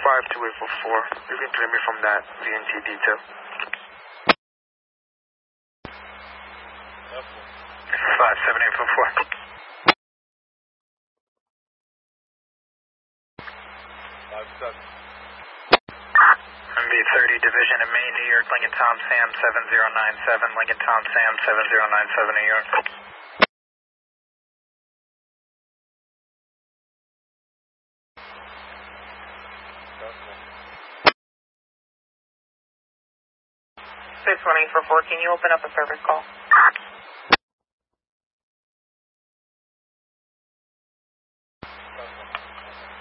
52844. You can clear me from that VNT detail. 57844. MV30 Division in Maine, New York, Lincoln Tom Sam 7097, Lincoln Tom Sam 7097, New York. Six 1844, can you open up a service call?